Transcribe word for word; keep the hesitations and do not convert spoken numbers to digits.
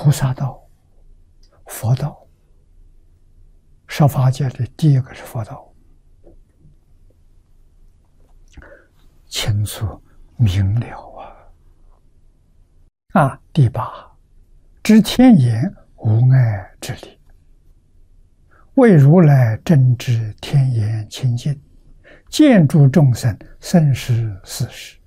菩萨道、佛道，十法界的第一个是佛道，清楚明了啊！啊，第八，知天言无碍之理，为如来正知天言清净，见诸众生生死事实，